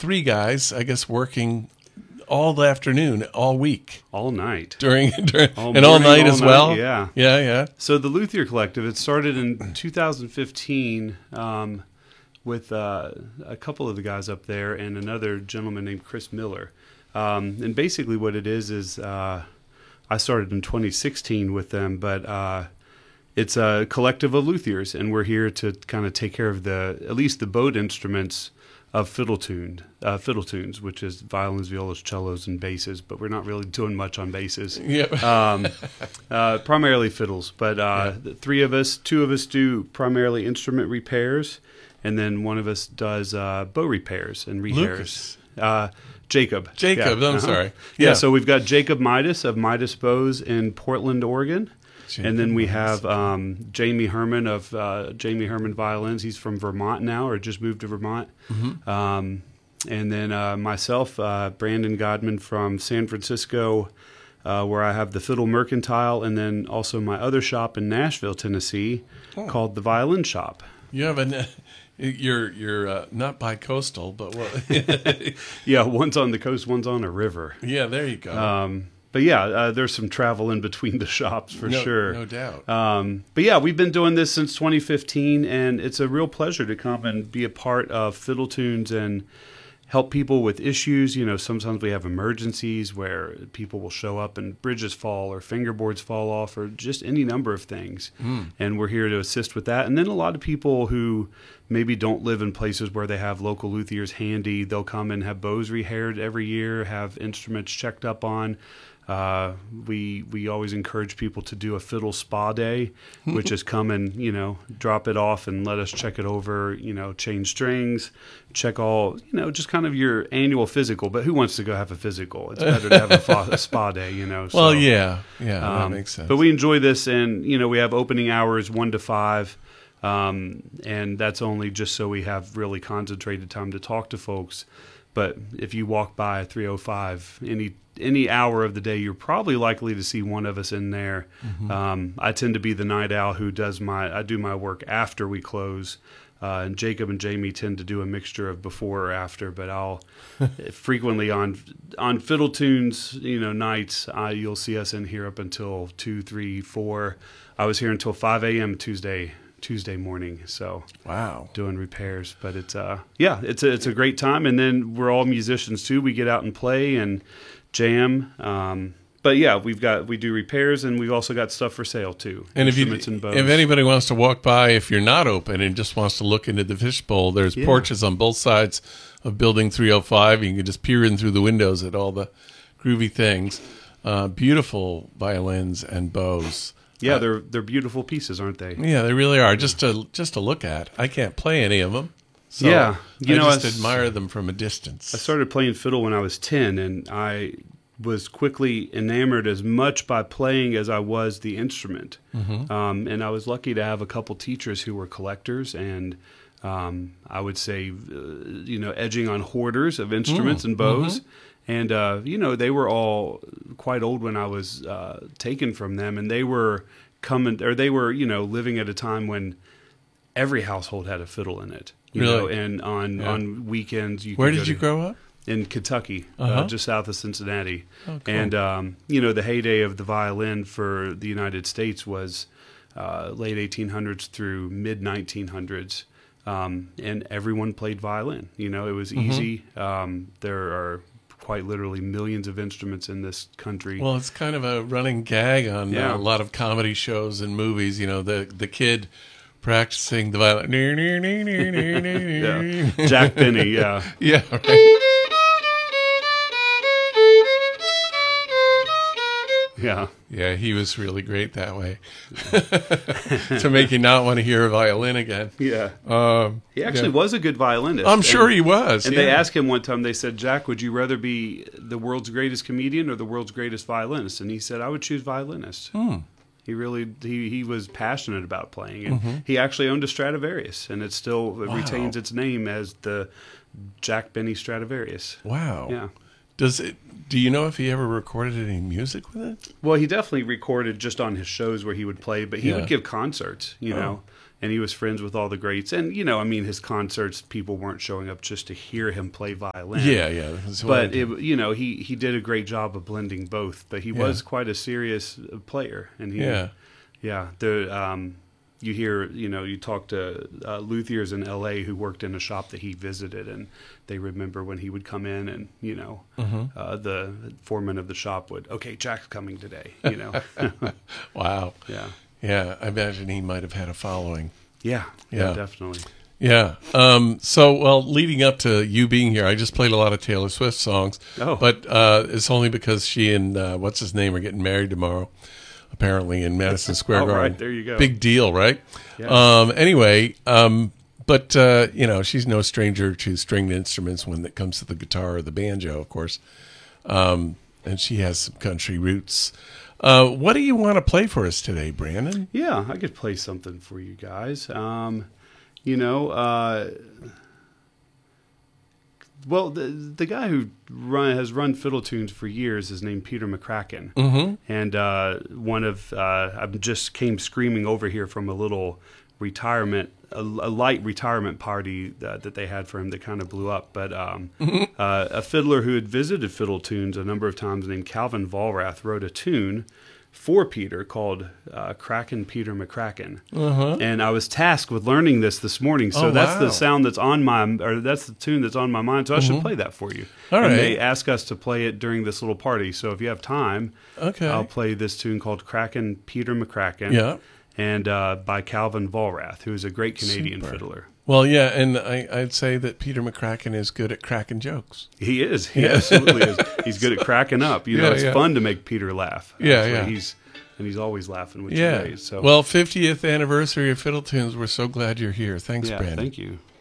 three guys, I guess, working all the afternoon, all week, all night, during all and all morning, night all as night, well. Yeah. So the Luthier Collective, it started in 2015 with a couple of the guys up there and another gentleman named Chris Miller. And basically what it is I started in 2016 with them, but it's a collective of luthiers, and we're here to kind of take care of at least the bowed instruments of fiddle tunes, which is violins, violas, cellos, and basses. But we're not really doing much on basses. Primarily fiddles. But the three of us, two of us do primarily instrument repairs, and then one of us does bow repairs and rehairs. Jacob. I'm sorry. Yeah, so we've got Jacob Midas of Midas Bows in Portland, Oregon. And then we have Jamie Herman of Jamie Herman Violins. He's from Vermont now, or just moved to Vermont. Mm-hmm. And then myself, Brandon Godman from San Francisco, where I have the Fiddle Mercantile, and then also my other shop in Nashville, Tennessee, called the Violin Shop. You have you're not bi-coastal, but what? Yeah, one's on the coast, one's on a river. Yeah, there you go. But yeah, there's some travel in between the shops for sure. No doubt. But yeah, we've been doing this since 2015, and it's a real pleasure to come and be a part of Fiddle Tunes and help people with issues. You know, sometimes we have emergencies where people will show up and bridges fall or fingerboards fall off or just any number of things. And we're here to assist with that. And then a lot of people who maybe don't live in places where they have local luthiers handy, they'll come and have bows rehaired every year, have instruments checked up on. We always encourage people to do a fiddle spa day, which is come and, drop it off and let us check it over, change strings, check all, just kind of your annual physical. But who wants to go have a physical? It's better to have a spa day, Well, so, yeah, that makes sense. But we enjoy this, and, we have opening hours 1 to 5. And that's only just so we have really concentrated time to talk to folks. But if you walk by 3:05, any hour of the day, you're probably likely to see one of us in there. Mm-hmm. I tend to be the night owl who I do my work after we close. And Jacob and Jamie tend to do a mixture of before or after, but I'll frequently on Fiddle Tunes, nights, you'll see us in here up until 2, 3, 4. I was here until 5 a.m. Tuesday morning, so wow, doing repairs. But it's it's a great time, and then we're all musicians too. We get out and play and jam. But yeah, we do repairs, and we've also got stuff for sale too. And if bows. If anybody wants to walk by, if you're not open and just wants to look into the fishbowl, there's porches on both sides of Building 305. You can just peer in through the windows at all the groovy things. Beautiful violins and bows. Yeah, they're beautiful pieces, aren't they? Yeah, they really are. Just to look at. I can't play any of them. So yeah, I just admire them from a distance. I started playing fiddle when I was 10, and I was quickly enamored as much by playing as I was the instrument. Mm-hmm. And I was lucky to have a couple teachers who were collectors, and I would say, edging on hoarders of instruments and bows. Mm-hmm. And, they were all quite old when I was taken from them, and they were living at a time when every household had a fiddle in it. Really? And on weekends, Where did you grow up? In Kentucky, just south of Cincinnati. Oh, cool. And, the heyday of the violin for the United States was late 1800s through mid-1900s. And everyone played violin. It was easy. There are quite literally millions of instruments in this country. Well, it's kind of a running gag on a lot of comedy shows and movies. The kid practicing the violin. Yeah. Jack Benny, yeah. Yeah, right. Yeah. Yeah, he was really great that way. To make you not want to hear a violin again. Yeah. He actually was a good violinist. I'm sure he was. And they asked him one time, they said, Jack, would you rather be the world's greatest comedian or the world's greatest violinist? And he said, I would choose violinist. He really, he was passionate about playing. And he actually owned a Stradivarius, and it still retains its name as the Jack Benny Stradivarius. Wow. Yeah. Do you know if he ever recorded any music with it? Well, he definitely recorded just on his shows where he would play, but he would give concerts, and he was friends with all the greats. And, you know, I mean, his concerts, people weren't showing up just to hear him play violin. Yeah. But, you know, he did a great job of blending both. But he was quite a serious player. And you hear, you know, you talk to luthiers in L.A. who worked in a shop that he visited, and they remember when he would come in and, you know, the foreman of the shop would, okay, Jack's coming today, you know. Wow. Yeah. Yeah, I imagine he might have had a following. Yeah, definitely. Yeah. So, well, leading up to you being here, I just played a lot of Taylor Swift songs. Oh. But it's only because she and, what's his name, are getting married tomorrow, apparently, in Madison Square Garden. Right, there you go. Big deal, right? Yeah. Anyway, but, you know, she's no stranger to stringed instruments when it comes to the guitar or the banjo, of course. And she has some country roots. What do you want to play for us today, Brandon? Yeah, I could play something for you guys. You know, well, the guy who has run Fiddle Tunes for years is named Peter McCracken. Mm-hmm. And I just came screaming over here from a little retirement, a light retirement party that they had for him that kind of blew up. But a fiddler who had visited Fiddle Tunes a number of times named Calvin Vollrath wrote a tune for Peter called Crackin' Peter McCracken. And I was tasked with learning this morning. So that's the sound that's that's the tune that's on my mind. So I should play that for you. All right. And they asked us to play it during this little party. So if you have time, I'll play this tune called Crackin' Peter McCracken. Yeah. And by Calvin Vollrath, who is a great Canadian fiddler. Well, yeah, and I'd say that Peter McCracken is good at cracking jokes. He is. He absolutely is. He's good at cracking up. You know, it's fun to make Peter laugh. Yeah. He's always laughing, which is great. So. Well, 50th anniversary of Fiddle Tunes. We're so glad you're here. Thanks, Brandon. Thank you.